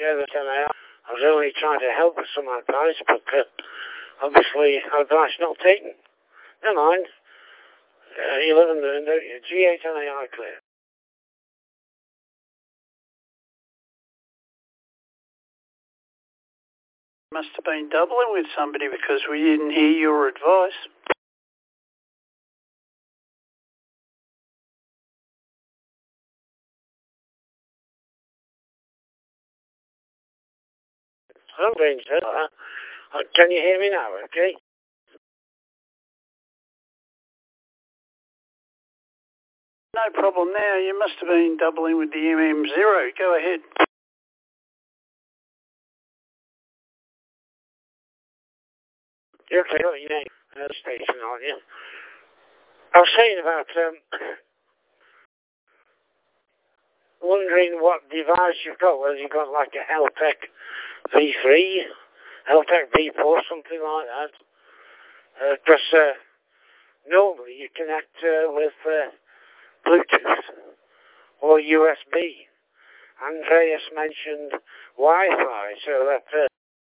Yeah, that's NAI. I was only trying to help with some advice, but obviously advice not taken. Never mind. You live in the G8 NAI clear. Must have been doubling with somebody because we didn't hear your advice. I'm being said that. Can you hear me now, okay? No problem now. You must have been doubling with the MM0. Go ahead. Okay, got your name station on you. I was saying about wondering what device you've got, whether you've got like a Heltec V3, Heltec V4, something like that. Because normally you connect with Bluetooth or USB. Andreas mentioned Wi-Fi, so that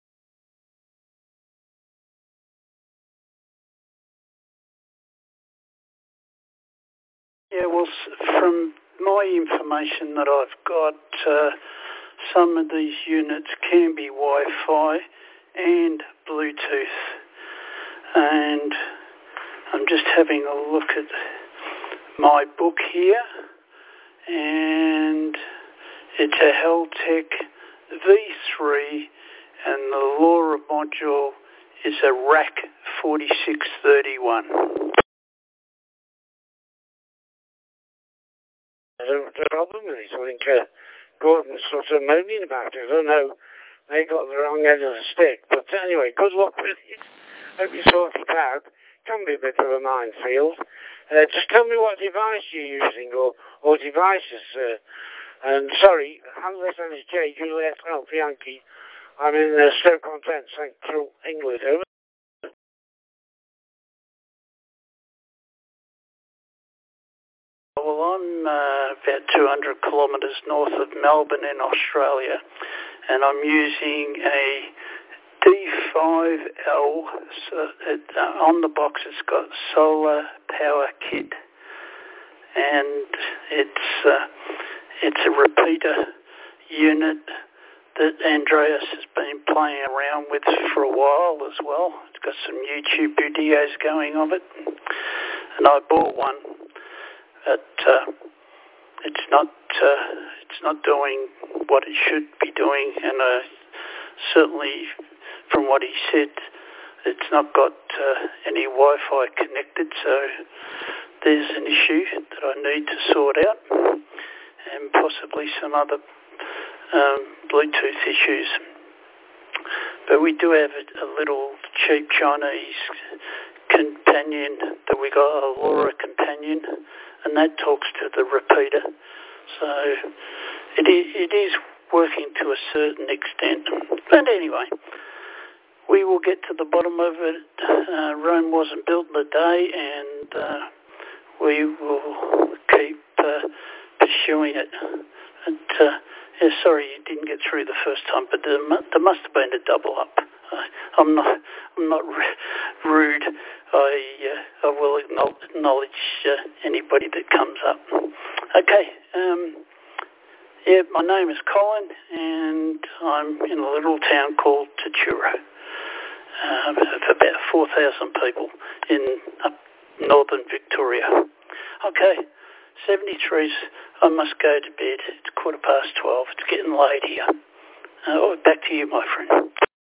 Yeah, well, from my information that I've got, some of these units can be Wi-Fi and Bluetooth. And I'm just having a look at my book here, and it's a Heltec V3, and the LoRa module is a RAC 4631. The problem with it, I think Gordon's sort of moaning about it. I don't know, they got the wrong end of the stick. But anyway, good luck with it. Hope you sort it out. Can be a bit of a minefield. Just tell me what device you're using or devices. And sorry, Handless NSJ, Juliet Alpha Yankee. I'm in Stoke-on-Trent, Central England. Over. Well, I'm about 200 kilometres north of Melbourne in Australia, and I'm using a D5L. So on the box it's got solar power kit, and it's a repeater unit that Andreas has been playing around with for a while as well. It's got some YouTube videos going of it, and I bought one. But it's not doing what it should be doing, and certainly from what he said, it's not got any Wi-Fi connected, so there's an issue that I need to sort out, and possibly some other Bluetooth issues. But we do have a little cheap Chinese companion that we got, a LoRa companion, and that talks to the repeater. So it is working to a certain extent. But anyway, we will get to the bottom of it. Rome wasn't built in a day, and we will keep pursuing it. And, yeah, sorry you didn't get through the first time, but there must have been a double up. I'm not rude. I will acknowledge anybody that comes up. Okay. Yeah, my name is Colin, and I'm in a little town called Tatura. Of about 4,000 people in northern Victoria. Okay, 73's. I must go to bed. It's 12:15. It's getting late here. Back to you, my friend.